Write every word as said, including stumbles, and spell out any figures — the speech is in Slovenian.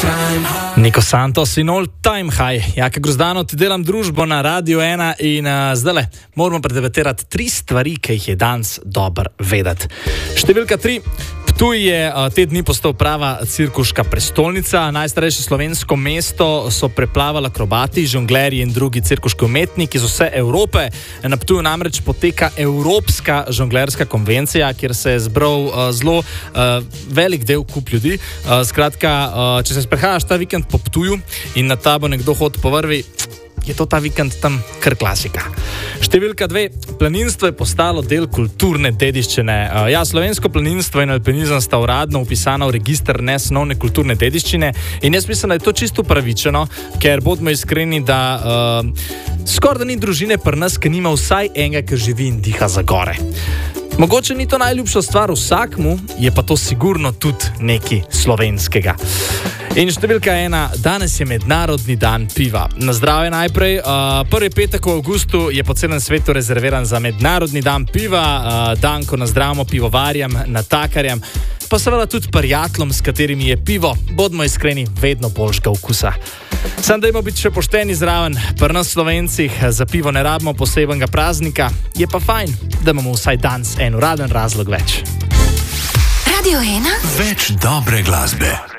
Niko Santos in All Time High. Jaka Grozdano, ti delam družbo na Radio ena in uh, zdaj moramo predebatirati tri stvari, ki jih je danes dobro vedeti. Številka tri. Ptuj je uh, te dni postal prava cirkuška prestolnica. Najstarejše slovensko mesto so preplavali akrobati, žonglerji in drugi cirkuški umetniki iz vse Evrope. Na Ptuju namreč poteka Evropska žonglerska konvencija, kjer se je zbral uh, zelo uh, velik del kup ljudi. Uh, skratka, uh, če se sprehajaš ta vikend po Ptuju in na ta bo nekdo hodil po vrvi, je to ta vikend tam kar klasika. Številka dve. Planinstvo je postalo del kulturne dediščine. Uh, ja, slovensko planinstvo in alpinizem sta uradno upisana v register nesnovne kulturne dediščine in jaz mislim, da je to čisto upravičeno, ker bodimo iskreni, da uh, skoraj da ni družine pri nas, ki nima vsaj enega, ki živi in diha za gore. Mogoče ni to najljubša stvar vsakmu, je pa to sigurno tudi nekaj slovenskega. In številka ena, danes je mednarodni dan piva. Na zdravje najprej. Uh, prvi petek v avgustu je po celem svetu rezerviran za mednarodni dan piva, uh, dan, ko nazdravimo pivovarjem, natakarjem, pa seveda tudi prijateljem, s katerimi je pivo, bodimo iskreni, vedno boljšega okusa. Sam dajmo biti še pošteni zraven, pri nas Slovencih za pivo ne rabimo posebnega praznika, je pa fajn, da imamo vsaj danes en uraden razlog več. Radio ena. Več dobre glasbe.